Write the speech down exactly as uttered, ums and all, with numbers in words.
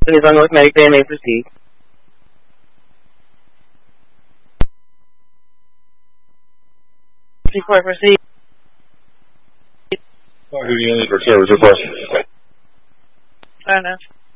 Please on North Medicare may proceed. Before I proceed. Who do you need for service request? Fair enough.